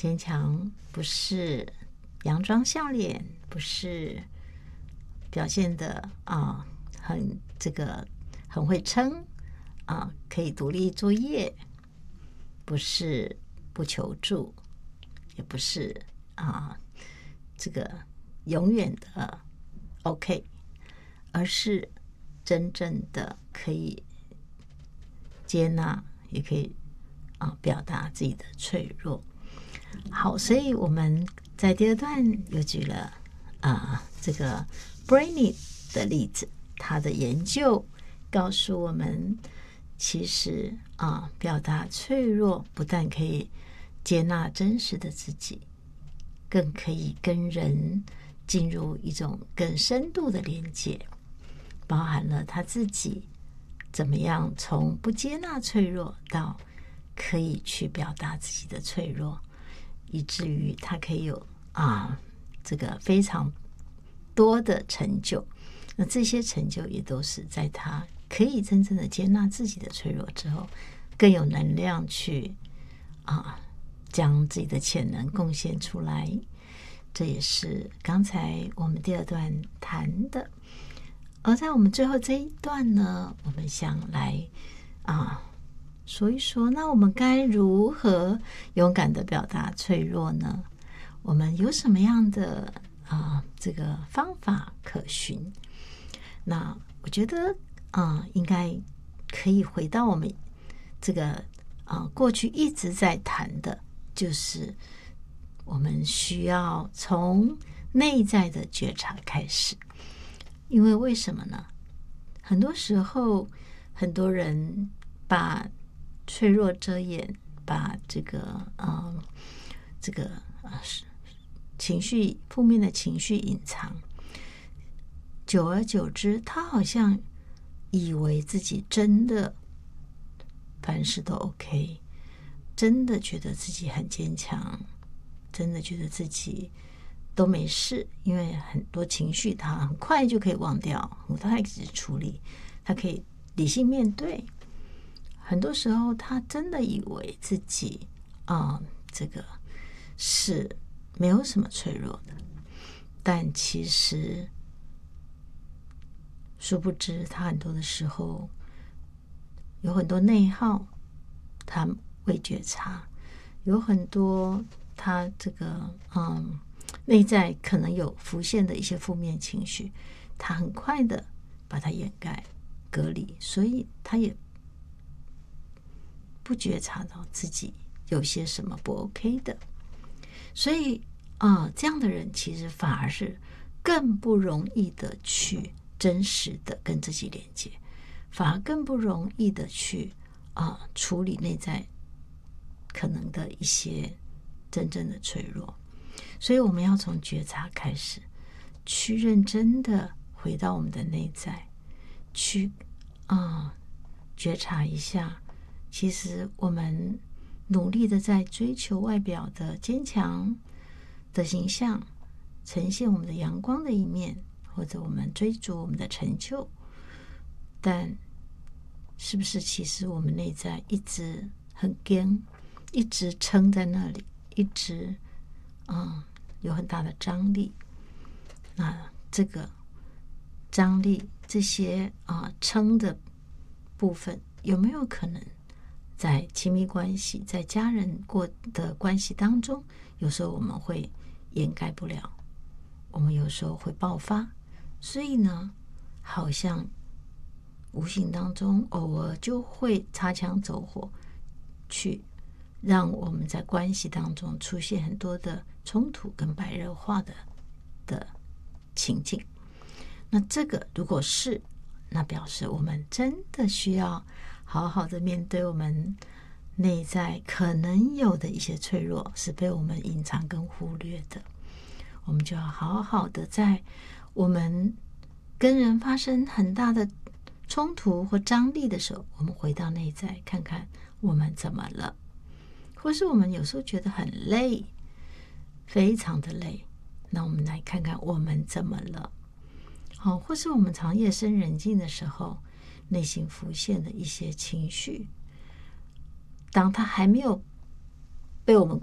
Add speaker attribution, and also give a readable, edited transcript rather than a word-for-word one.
Speaker 1: 坚强不是佯装笑脸，不是表现的很会撑可以独立作业，不是不求助，也不是永远的 OK， 而是真正的可以接纳，也可以表达自己的脆弱。好，所以我们在第二段又举了这个 Brainy 的例子，他的研究告诉我们，其实表达脆弱不但可以接纳真实的自己，更可以跟人进入一种更深度的连接，包含了他自己怎么样从不接纳脆弱到可以去表达自己的脆弱，以至于他可以有这个非常多的成就。那这些成就也都是在他可以真正的接纳自己的脆弱之后，更有能量去将自己的潜能贡献出来。这也是刚才我们第二段谈的。而在我们最后这一段呢，我们想来说一说，那我们该如何勇敢的表达脆弱呢？我们有什么样的这个方法可循？那我觉得应该可以回到我们这个过去一直在谈的，就是我们需要从内在的觉察开始。因为为什么呢？很多时候很多人把脆弱遮掩，把这个情绪负面的情绪隐藏，久而久之，他好像以为自己真的凡事都 OK， 真的觉得自己很坚强，真的觉得自己都没事，因为很多情绪他很快就可以忘掉，很快开始处理，他可以理性面对。很多时候他真的以为自己这个是没有什么脆弱的，但其实殊不知他很多的时候有很多内耗，他未觉察，有很多他这个内在可能有浮现的一些负面情绪，他很快的把它掩盖隔离，所以他也不觉察到自己有些什么不 OK 的。所以这样的人其实反而是更不容易的去真实的跟自己连接，反而更不容易的去处理内在可能的一些真正的脆弱。所以我们要从觉察开始，去认真的回到我们的内在，去觉察一下，其实我们努力的在追求外表的坚强的形象，呈现我们的阳光的一面，或者我们追逐我们的成就，但是不是其实我们内在一直很坚，一直撑在那里，一直有很大的张力。那这个张力，这些撑的部分，有没有可能在亲密关系，在家人过的关系当中，有时候我们会掩盖不了，我们有时候会爆发，所以呢，好像无形当中偶尔就会擦枪走火，去让我们在关系当中出现很多的冲突跟白热化的情境。那这个如果是，那表示我们真的需要好好的面对我们内在可能有的一些脆弱，是被我们隐藏跟忽略的。我们就要好好的在我们跟人发生很大的冲突或张力的时候，我们回到内在看看我们怎么了，或是我们有时候觉得很累，非常的累，那我们来看看我们怎么了。或是我们常夜深人静的时候，内心浮现的一些情绪，当它还没有被我们